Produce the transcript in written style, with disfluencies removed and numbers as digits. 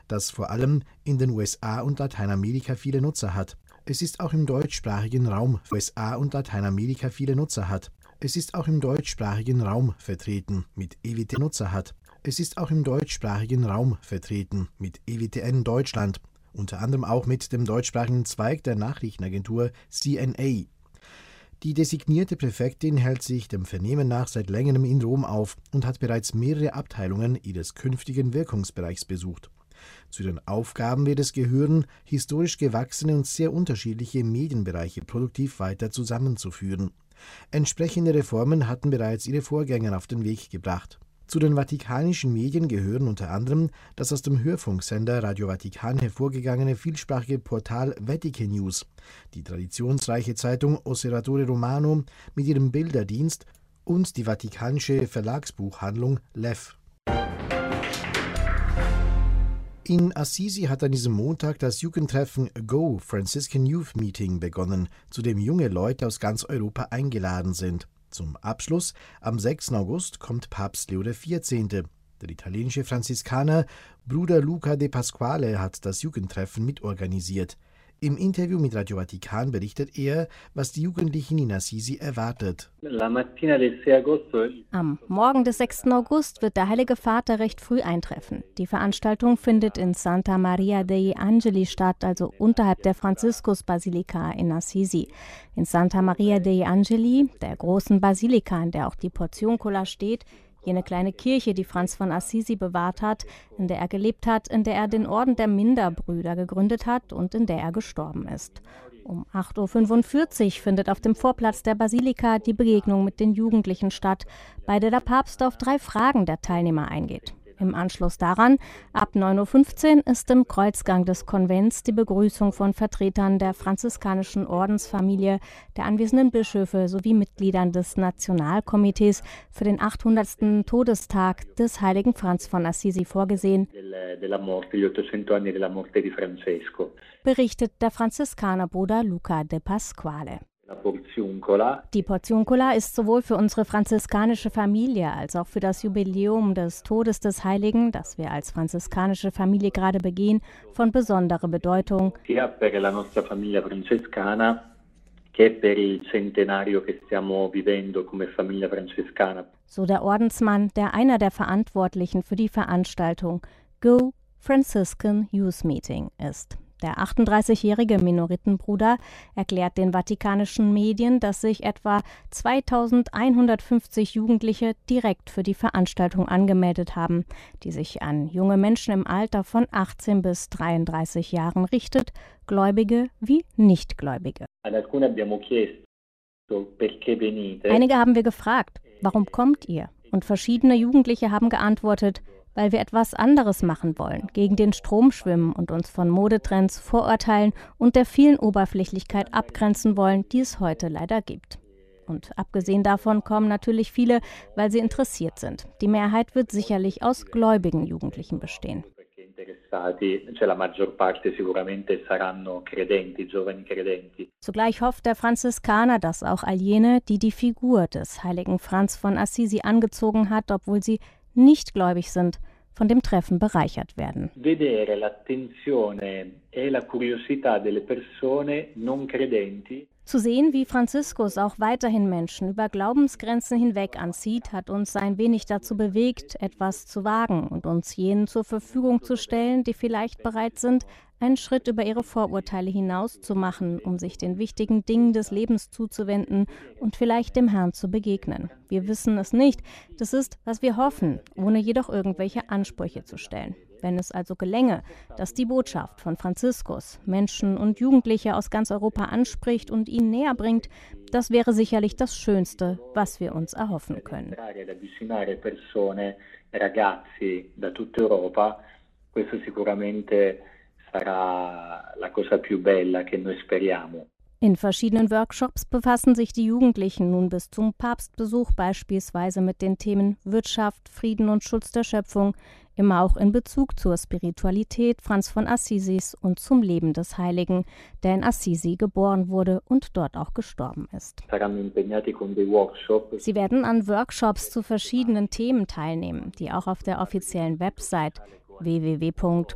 das vor allem in den USA und Lateinamerika viele Nutzer hat. Es ist auch im deutschsprachigen Raum Es ist auch im deutschsprachigen Raum vertreten mit EWTN Deutschland, unter anderem auch mit dem deutschsprachigen Zweig der Nachrichtenagentur CNA. Die designierte Präfektin hält sich dem Vernehmen nach seit längerem in Rom auf und hat bereits mehrere Abteilungen ihres künftigen Wirkungsbereichs besucht. Zu ihren Aufgaben wird es gehören, historisch gewachsene und sehr unterschiedliche Medienbereiche produktiv weiter zusammenzuführen. Entsprechende Reformen hatten bereits ihre Vorgänger auf den Weg gebracht. Zu den vatikanischen Medien gehören unter anderem das aus dem Hörfunksender Radio Vatikan hervorgegangene vielsprachige Portal Vatican News, die traditionsreiche Zeitung Osservatore Romano mit ihrem Bilderdienst und die vatikanische Verlagsbuchhandlung Lev. In Assisi hat an diesem Montag das Jugendtreffen Go Franciscan Youth Meeting begonnen, zu dem junge Leute aus ganz Europa eingeladen sind. Zum Abschluss am 6. August kommt Papst Leo XIV. Der italienische Franziskaner Bruder Luca de Pasquale hat das Jugendtreffen mitorganisiert. Im Interview mit Radio Vatikan berichtet er, was die Jugendlichen in Assisi erwartet. Am Morgen des 6. August wird der Heilige Vater recht früh eintreffen. Die Veranstaltung findet in Santa Maria degli Angeli statt, also unterhalb der Franziskusbasilika in Assisi. In Santa Maria degli Angeli, der großen Basilika, in der auch die Portiuncula steht, jene kleine Kirche, die Franz von Assisi bewahrt hat, in der er gelebt hat, in der er den Orden der Minderbrüder gegründet hat und in der er gestorben ist. Um 8.45 Uhr findet auf dem Vorplatz der Basilika die Begegnung mit den Jugendlichen statt, bei der der Papst auf 3 Fragen der Teilnehmer eingeht. Im Anschluss daran, ab 9.15 Uhr, ist im Kreuzgang des Konvents die Begrüßung von Vertretern der franziskanischen Ordensfamilie, der anwesenden Bischöfe sowie Mitgliedern des Nationalkomitees für den 800. Todestag des heiligen Franz von Assisi vorgesehen, berichtet der Franziskanerbruder Luca de Pasquale. Die Portiuncula ist sowohl für unsere franziskanische Familie als auch für das Jubiläum des Todes des Heiligen, das wir als franziskanische Familie gerade begehen, von besonderer Bedeutung. Sia per la nostra famiglia francescana che per il centenario che stiamo vivendo come famiglia francescana. So der Ordensmann, der einer der Verantwortlichen für die Veranstaltung Go Franciscan Youth Meeting ist. Der 38-jährige Minoritenbruder erklärt den vatikanischen Medien, dass sich etwa 2150 Jugendliche direkt für die Veranstaltung angemeldet haben, die sich an junge Menschen im Alter von 18 bis 33 Jahren richtet, Gläubige wie Nichtgläubige. Einige haben wir gefragt, warum kommt ihr? Und verschiedene Jugendliche haben geantwortet, weil wir etwas anderes machen wollen, gegen den Strom schwimmen und uns von Modetrends, Vorurteilen und der vielen Oberflächlichkeit abgrenzen wollen, die es heute leider gibt. Und abgesehen davon kommen natürlich viele, weil sie interessiert sind. Die Mehrheit wird sicherlich aus gläubigen Jugendlichen bestehen. Zugleich hofft der Franziskaner, dass auch all jene, die die Figur des heiligen Franz von Assisi angezogen hat, obwohl sie nicht gläubig sind, von dem Treffen bereichert werden. Zu sehen, wie Franziskus auch weiterhin Menschen über Glaubensgrenzen hinweg anzieht, hat uns ein wenig dazu bewegt, etwas zu wagen und uns jenen zur Verfügung zu stellen, die vielleicht bereit sind, einen Schritt über ihre Vorurteile hinaus zu machen, um sich den wichtigen Dingen des Lebens zuzuwenden und vielleicht dem Herrn zu begegnen. Wir wissen es nicht, das ist, was wir hoffen, ohne jedoch irgendwelche Ansprüche zu stellen. Wenn es also gelänge, dass die Botschaft von Franziskus Menschen und Jugendliche aus ganz Europa anspricht und ihnen näher bringt, das wäre sicherlich das Schönste, was wir uns erhoffen können. In verschiedenen Workshops befassen sich die Jugendlichen nun bis zum Papstbesuch beispielsweise mit den Themen Wirtschaft, Frieden und Schutz der Schöpfung, immer auch in Bezug zur Spiritualität Franz von Assisis und zum Leben des Heiligen, der in Assisi geboren wurde und dort auch gestorben ist. Sie werden an Workshops zu verschiedenen Themen teilnehmen, die auch auf der offiziellen Website www.papst.it